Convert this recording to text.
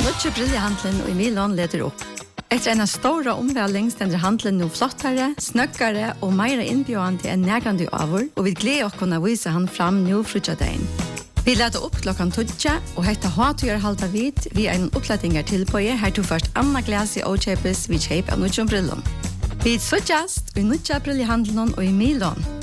Nutje brillehandlen og i Milan leder opp. Etter en stora omvæling stender handlen nå flottere, snøkkere og mer innbjørende enn nærgrande avur, og vi gleder oss kunne vise han fram nå frutjadein. Vi leder opp klokken 12, og hette hatøyer halda vid vi en opplettinger til på her to først Anna Glas i Åkjøpes vi kjøp av Nutje brillen. Vi suttjast i Nutje brillehandlen og i Milan.